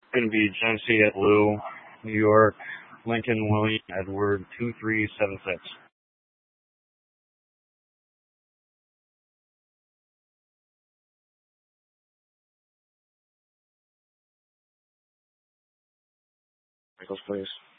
Going to be Genesee at Lou, New York, Lincoln William Edward 2376. Michaels, please.